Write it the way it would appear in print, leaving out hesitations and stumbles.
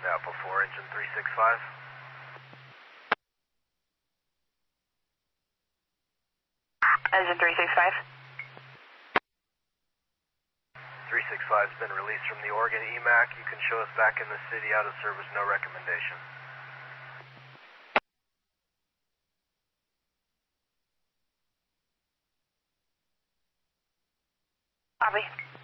Apple 4, engine 365. Engine 365. 365's been released from the Oregon EMAC. You can show us back in the city, out of service, no recommendation. Copy.